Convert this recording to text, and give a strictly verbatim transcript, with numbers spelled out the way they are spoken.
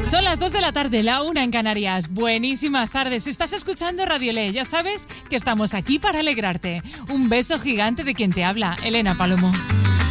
Son las dos de la tarde, la una en Canarias. Buenísimas tardes. Estás escuchando Radio Le. Ya sabes que estamos aquí para alegrarte. Un beso gigante de quien te habla, Elena Palomo.